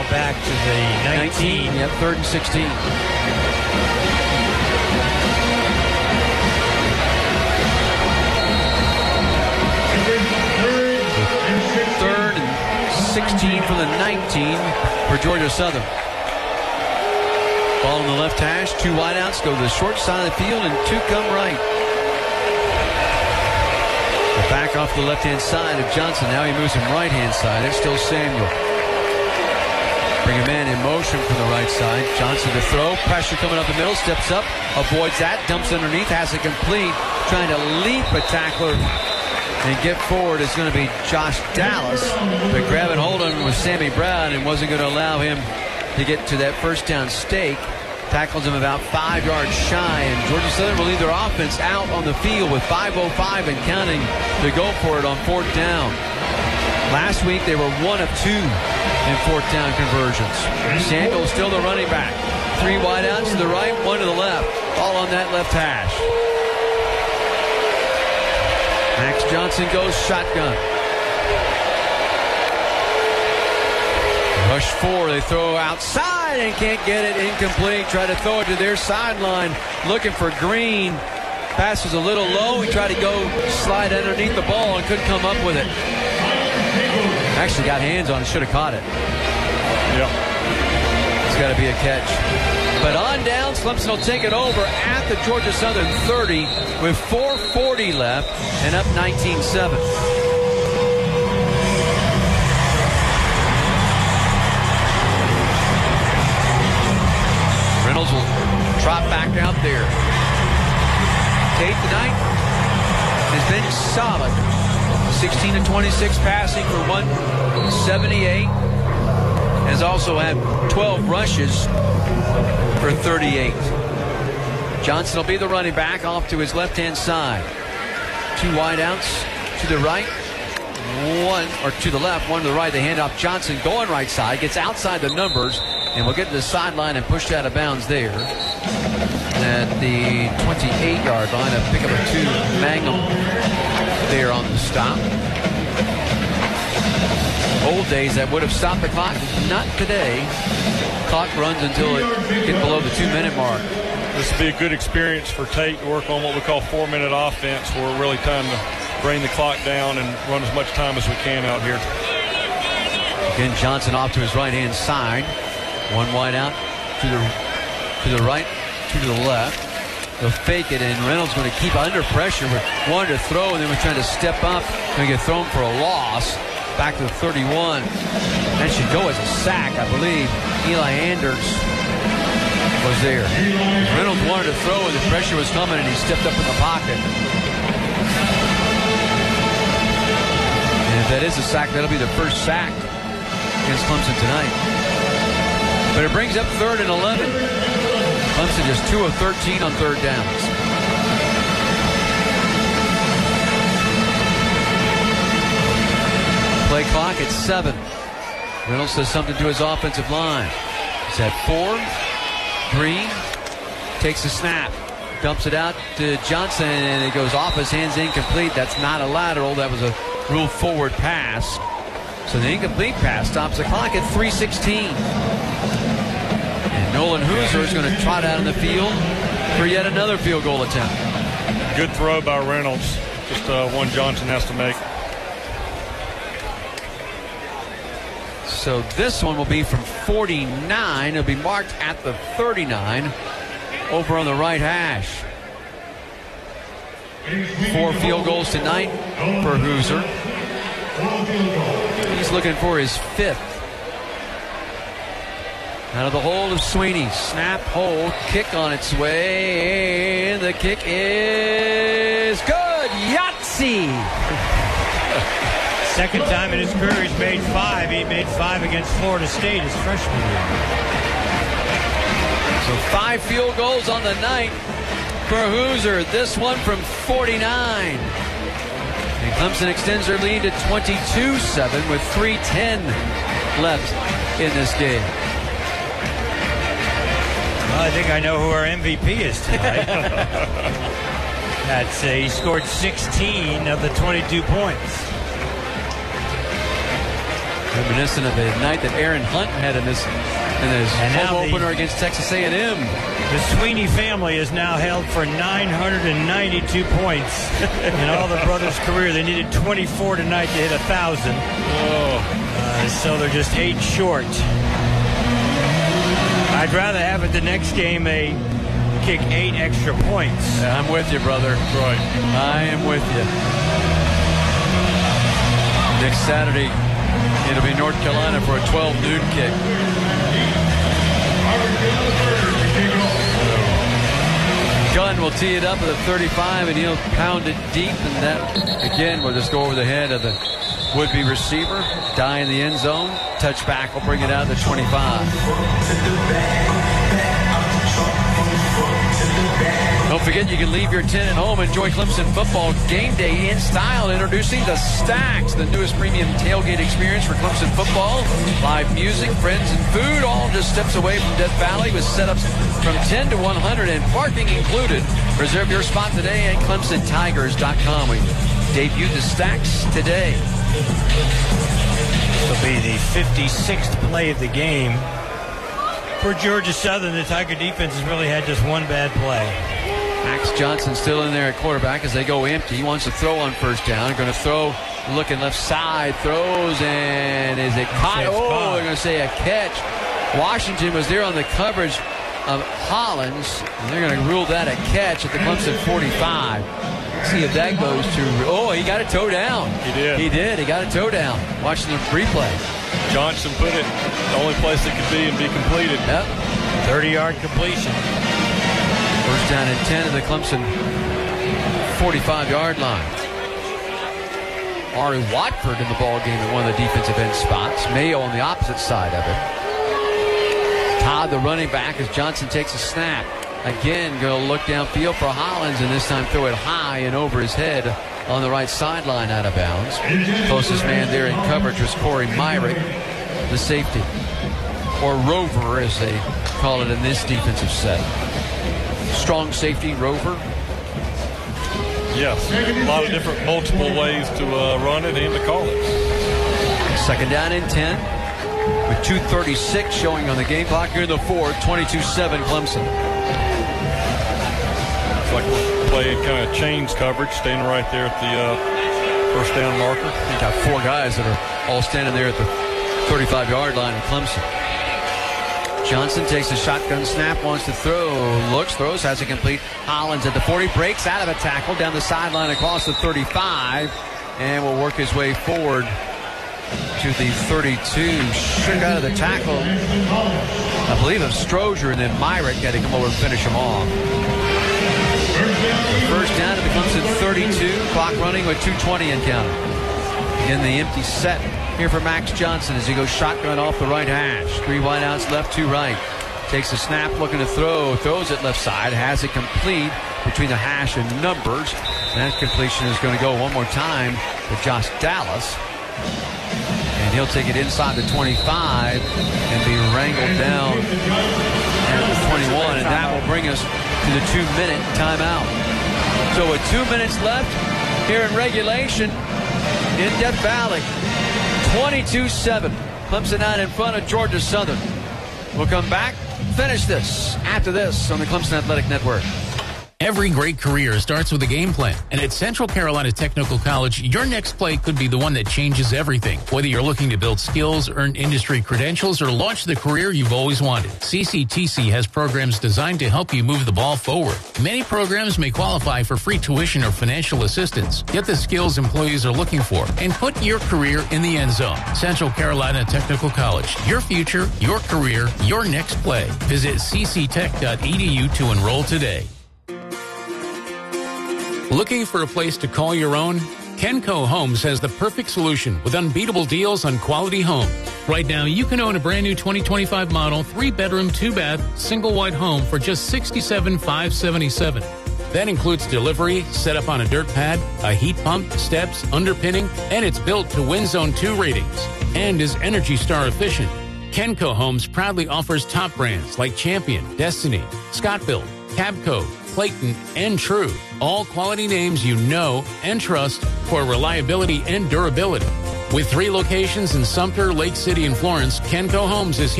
back to the 19. Yep, 3rd and 16. Third and 16 from the 19 for Georgia Southern. Ball on the left hash. 2 wideouts go to the short side of the field, and 2 come right. Back off the left-hand side of Johnson. Now he moves him right-hand side. It's still Samuel. Bring a man in motion from the right side. Johnson to throw. Pressure coming up the middle. Steps up. Avoids that. Dumps underneath. Has it complete. Trying to leap a tackler and get forward is going to be Josh Dallas. But grabbing hold on was Sammy Brown and wasn't going to allow him to get to that first down stake. Tackles him about 5 yards shy, and Georgia Southern will leave their offense out on the field with 5:05 and counting to go for it on 4th down. Last week they were 1 of 2 in 4th down conversions. Samuel still the running back. 3 wideouts to the right, 1 to the left. All on that left hash. Max Johnson goes shotgun. Rush 4, they throw outside and can't get it. Incomplete. Try to throw it to their sideline. Looking for Green. Pass was a little low. He tried to go slide underneath the ball and couldn't come up with it. Actually got hands on it. Should have caught it. Yep. It's got to be a catch. But on downs, Clemson will take it over at the Georgia Southern 30 with 4:40 left and up 19-7. Reynolds will trot back out there. Tate tonight has been solid. 16 of 26 passing for 178. Has also had 12 rushes for 38. Johnson will be the running back off to his left-hand side. 2 wideouts to the right. 1 or to the left, 1 to the right. They hand off Johnson going right side. Gets outside the numbers. And we'll get to the sideline and pushed out of bounds there. At the 28-yard line, a pickup of 2. Mangum there on the stop. Old days that would have stopped the clock. Not today. Clock runs until it gets below the 2-minute mark. This will be a good experience for Tate to work on what we call 4-minute offense, where we're really trying to bring the clock down and run as much time as we can out here. Again, Johnson off to his right-hand side. 1 wide out to the right, 2 to the left. They'll fake it, and Reynolds going to keep under pressure. Wanted to throw, and then was trying to step up. Going to get thrown for a loss. Back to the 31. That should go as a sack, I believe. Eli Anders was there. Reynolds wanted to throw, and the pressure was coming, and he stepped up in the pocket. And if that is a sack, that'll be the first sack against Clemson tonight. But it brings up 3rd and 11. Clemson just 2 of 13 on 3rd downs. Play clock at 7. Reynolds says something to his offensive line. He's at 4. Green takes the snap. Dumps it out to Johnson, and it goes off his hands, incomplete. That's not a lateral. That was a rule forward pass. So the incomplete pass stops the clock at 3:16. And Nolan Hooser is going to trot out in the field for yet another field goal attempt. Good throw by Reynolds. Just one Johnson has to make. So this one will be from 49. It'll be marked at the 39 over on the right hash. 4 field goals tonight for Hooser. He's looking for his 5th. Out of the hold of Sweeney. Snap, hold, kick on its way. And the kick is good. Yahtzee! Second time in his career he's made 5. He made 5 against Florida State his freshman year. So 5 field goals on the night for Hooser. This one from 49. And Clemson extends their lead to 22-7 with 3:10 left in this game. Well, I think I know who our MVP is tonight. That's he scored 16 of the 22 points. Reminiscent of the night that Aaron Hunt had in his home opener against Texas A&M. The Sweeney family is now held for 992 points in all the brothers' career. They needed 24 tonight to hit 1,000. So they're just 8 short. I'd rather have it the next game they kick 8 extra points. Yeah, I'm with you, brother. Right. I am with you. Next Saturday, it'll be North Carolina for a 12 noon kick. Gunn will tee it up at the 35, and he'll pound it deep, and that, again, will just go over the head of the would-be receiver. Die in the end zone. Touchback will bring it out to 25. Don't forget, you can leave your tent at home. Enjoy Clemson football game day in style. Introducing the Stacks, the newest premium tailgate experience for Clemson football. Live music, friends, and food, all just steps away from Death Valley with setups from 10 to 100 and parking included. Reserve your spot today at ClemsonTigers.com. We debuted the Stacks today. This will be the 56th play of the game. For Georgia Southern, the Tiger defense has really had just one bad play. Max Johnson still in there at quarterback as they go empty. He wants to throw on first down. Going to throw, looking left side, throws, and is it caught? Oh, they're going to say a catch. Washington was there on the coverage of Hollins, and they're going to rule that a catch at the Clemson 45. Let's see if that goes to... Oh, he got a toe down. He did. He got a toe down. Watching the replay. Johnson put it the only place it could be and be completed. Yep. 30-yard completion. First down and 10 at the Clemson 45-yard line. Ari Watford in the ball game at one of the defensive end spots. Mayo on the opposite side of it. Todd, the running back, as Johnson takes a snap. Again, going to look downfield for Hollins, and this time throw it high and over his head on the right sideline out of bounds. Closest man there in coverage was Corey Myrick, the safety. Or Rover, as they call it in this defensive set. Strong safety, Rover. Yes, a lot of different multiple ways to run it and to call it. Second down and 10 with 2:36 showing on the game clock here in the fourth. 22-7 Clemson. It's like we're playing kind of chains coverage, standing right there at the first down marker. You got 4 guys that are all standing there at the 35-yard line of Clemson. Johnson takes a shotgun snap, wants to throw, looks, throws, has it complete. Hollins at the 40, breaks out of a tackle down the sideline across the 35, and will work his way forward to the 32. Shook out of the tackle, I believe, of Strozier, and then Myrick had to come over and finish him off. First down at the Clemson 32, clock running with 2:20 and counting. In the empty set here for Max Johnson as he goes shotgun off the right hash. 3 wideouts left, 2 right. Takes a snap, looking to throw, throws it left side, has it complete between the hash and numbers. That completion is going to go one more time to Josh Dallas. And he'll take it inside the 25 and be wrangled down at the 21. And that will bring us to the 2-minute timeout. So with 2 minutes left here in regulation in Death Valley, 22-7. Clemson out in front of Georgia Southern. We'll come back, finish this after this on the Clemson Athletic Network. Every great career starts with a game plan. And at Central Carolina Technical College, your next play could be the one that changes everything. Whether you're looking to build skills, earn industry credentials, or launch the career you've always wanted, CCTC has programs designed to help you move the ball forward. Many programs may qualify for free tuition or financial assistance. Get the skills employees are looking for and put your career in the end zone. Central Carolina Technical College. Your future, your career, your next play. Visit cctech.edu to enroll today. Looking for a place to call your own? Kenco Homes has the perfect solution with unbeatable deals on quality homes. Right now, you can own a brand new 2025 model, 3-bedroom, 2-bath, single wide home for just $67,577. That includes delivery, set up on a dirt pad, a heat pump, steps, underpinning, and it's built to Wind Zone 2 ratings and is Energy Star efficient. Kenco Homes proudly offers top brands like Champion, Destiny, Scott-Built, Cabco, Clayton, and True. All quality names you know and trust for reliability and durability. With 3 locations in Sumter, Lake City, and Florence, Kenco Homes is here